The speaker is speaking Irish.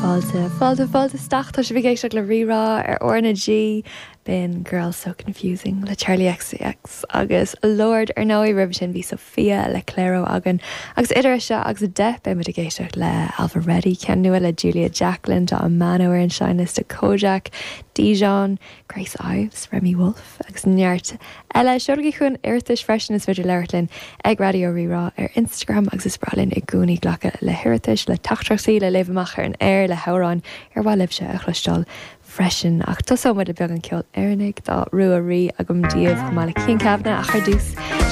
Fáilte staach tá sé bhí géisteach le rirá ar orna G bin Girls So Confusing le Charlie XCX agus Lord ar nóí rib sin bhí Sophia le Clairo agan agus idir se agus a de be mud a géisteach le Alva Reddy cean nua le Julia Jacqueline Dá Mano ar an Shinas de Kojak Dijon Grace Ives Remy Wolf agus neart eile seolgi chun irtas freisin is viidir leirlinn ag radio rirá ar Instagram agus is bralinn i gúnaí ghlacha le hiritas le taachtrasaí le leibhach ar an air le hárán ar bhá libse a chluisteáil freisin ach tá sómad le beag an ceol airnig dá ruaí a gom díobh go mála cín cabna a chu dús